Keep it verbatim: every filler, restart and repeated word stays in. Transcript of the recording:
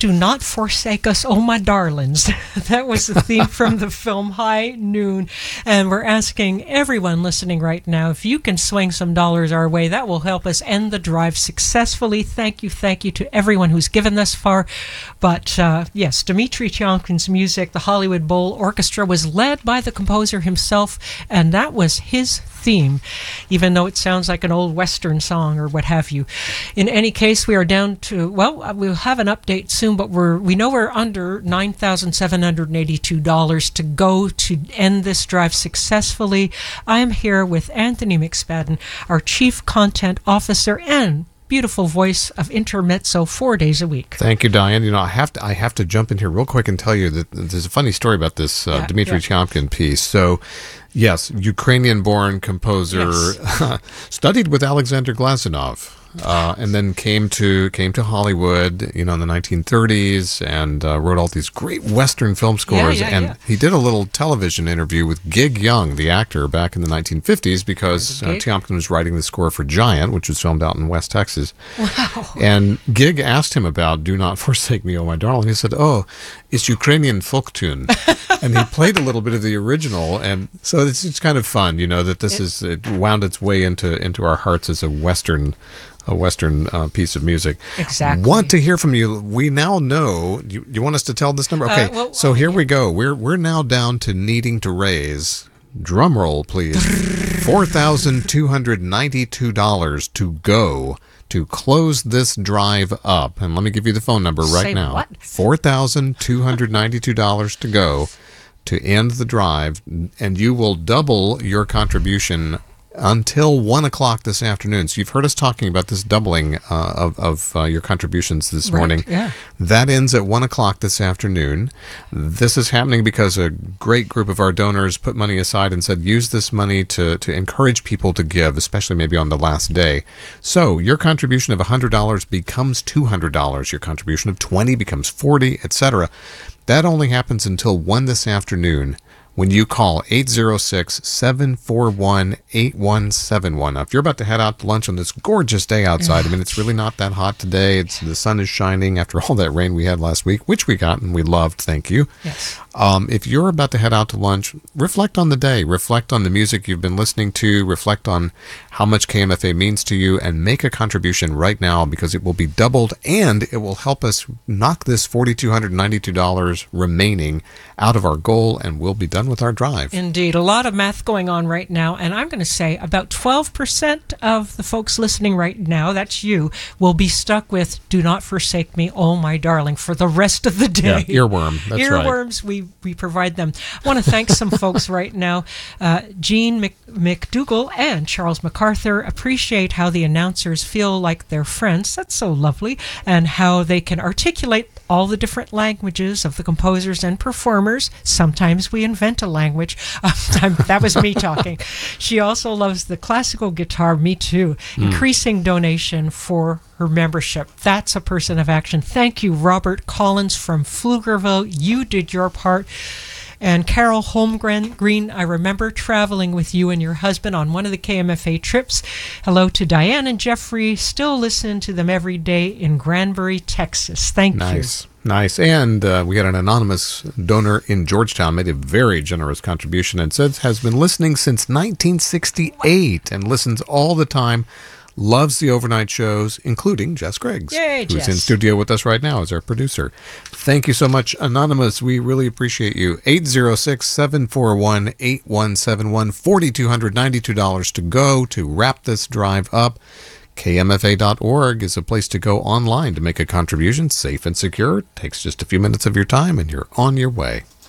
Do not forsake us, oh my darlings. That was the theme from the film High Noon. And we're asking everyone listening right now, if you can swing some dollars our way, that will help us end the drive successfully. Thank you, thank you to everyone who's given thus far. But uh, yes, Dmitri Tiomkin's music, the Hollywood Bowl Orchestra, was led by the composer himself, and that was his theme, even though it sounds like an old Western song or what have you. In any case, we are down to, well, we'll have an update soon, but we're we know we're under nine thousand seven hundred eighty-two dollars to go to end this drive successfully. I'm here with Anthony McSpadden, our Chief Content Officer and beautiful voice of Intermezzo four days a week. Thank you, Diane. You know, I have to I have to jump in here real quick and tell you that there's a funny story about this uh, yeah, Dmitri yeah. Tiomkin piece. So, yes, Ukrainian-born composer, yes. Studied with Alexander Glazunov. Uh, and then came to came to Hollywood, you know, in the nineteen thirties, and uh, wrote all these great Western film scores. Yeah, yeah, and yeah. he did a little television interview with Gig Young, the actor, back in the nineteen fifties, because uh, Tiomkin was writing the score for Giant, which was filmed out in West Texas. Wow. And Gig asked him about "Do Not Forsake Me, Oh My Darling." He said, "Oh, it's Ukrainian folk tune," and he played a little bit of the original. And so it's it's kind of fun, you know, that this it, is it wound its way into into our hearts as a Western. A Western uh, piece of music. Exactly. Want to hear from you. We now know. You, you want us to tell this number? Okay. Uh, well, so here yeah. we go. We're we're now down to needing to raise. Drum roll, please. Four thousand two hundred ninety-two dollars to go to close this drive up. And let me give you the phone number right Say now. what? Four thousand two hundred ninety-two dollars to go to end the drive, and you will double your contribution until one o'clock this afternoon. So you've heard us talking about this doubling uh, of, of uh, your contributions this right, morning. Yeah. That ends at one o'clock this afternoon. This is happening because a great group of our donors put money aside and said, use this money to, to encourage people to give, especially maybe on the last day. So your contribution of one hundred dollars becomes two hundred dollars. Your contribution of twenty dollars becomes forty dollars, et cetera. That only happens until one this afternoon, when you call eight zero six, seven four one, eight one seven one. Now, if you're about to head out to lunch on this gorgeous day outside, I mean, it's really not that hot today. It's the sun is shining after all that rain we had last week, which we got and we loved, thank you. Yes. Um, if you're about to head out to lunch, reflect on the day. Reflect on the music you've been listening to. Reflect on how much K M F A means to you, and make a contribution right now, because it will be doubled, and it will help us knock this four thousand two hundred ninety-two dollars remaining out of our goal, and we'll be done with our drive. Indeed. A lot of math going on right now, and I'm going to say about twelve percent of the folks listening right now, that's you, will be stuck with "Do Not Forsake Me, Oh My Darling" for the rest of the day. Yeah, earworm. That's right. Earworms, we, we provide them. I want to thank some folks right now. Uh, Gene Mc, McDougall and Charles MacArthur appreciate how the announcers feel like they're friends. That's so lovely. And how they can articulate all the different languages of the composers and performers. Sometimes we invent a language. Um, that was me talking. She also loves the classical guitar. Me too. Mm. Increasing donation for her membership. That's a person of action. Thank you, Robert Collins from Pflugerville. You did your part. And Carol Holmgren Green, I remember traveling with you and your husband on one of the K M F A trips. Hello to Diane and Jeffrey. Still listen to them every day in Granbury, Texas. Thank nice. you. Nice. Nice. And uh, we had an anonymous donor in Georgetown, made a very generous contribution, and says has been listening since nineteen sixty-eight and listens all the time. Loves the overnight shows, including Jess Griggs, Yay, who's Jess. in studio with us right now as our producer. Thank you so much, Anonymous. We really appreciate you. eight zero six, seven four one, eight one seven one, four thousand two hundred ninety-two dollars to go to wrap this drive up. K M F A dot org is a place to go online to make a contribution. Safe and secure. Takes just a few minutes of your time, and you're on your way.